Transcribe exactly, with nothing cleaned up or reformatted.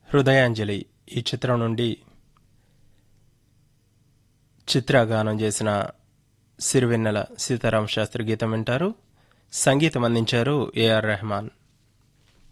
హృదయాంజలి ఈ చిత్రం నుండి చిత్రగానం చేసిన సిరివెన్నెల సీతారామ శాస్త్రి గీతం వింటారు. సంగీతం అందించారు ఏఆర్ రెహమాన్.